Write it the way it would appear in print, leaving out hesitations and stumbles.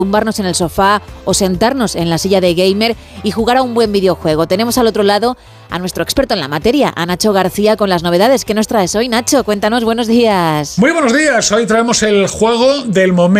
tumbarnos en el sofá o sentarnos en la silla de gamer y jugar a un buen videojuego. Tenemos al otro lado a nuestro experto en la materia, a Nacho García, con las novedades. ¿Qué nos traes hoy, Nacho? Cuéntanos, buenos días. Muy buenos días. Hoy traemos el juego del momento.